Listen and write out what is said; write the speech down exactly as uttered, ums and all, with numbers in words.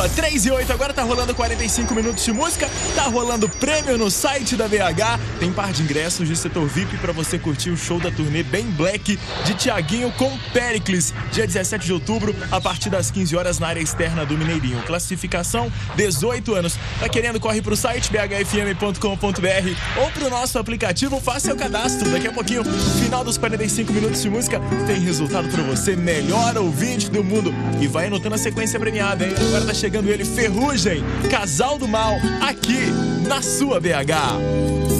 três e oito, agora tá rolando quarenta e cinco minutos de música, tá rolando prêmio no site da B H, tem par de ingressos de setor V I P pra você curtir o show da turnê Bem Black de Thiaguinho com Péricles, dia dezessete de outubro, a partir das quinze horas na área externa do Mineirinho. Classificação dezoito anos. Tá querendo? Corre pro site b h f m ponto com ponto b r ou pro nosso aplicativo, faça seu cadastro. Daqui a pouquinho, final dos quarenta e cinco minutos de música, tem resultado pra você, melhor ouvinte do mundo. E vai anotando a sequência premiada, hein? Agora tá chegando ele, Ferrugem, Casal do Mal, aqui na sua B H.